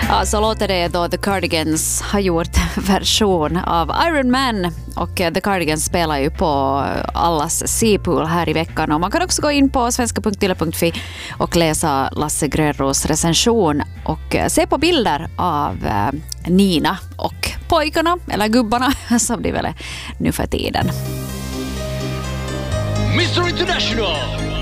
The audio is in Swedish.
Ja, så låter det då. The Cardigans har gjort en version av Iron Man, och The Cardigans spelar ju på allas Seapool här i veckan, och man kan också gå in på svenska.yle.fi och läsa Lasse Grönros recension och se på bilder av Nina och pojkarna, eller gubbarna som det väl är nu för tiden. Mr. International!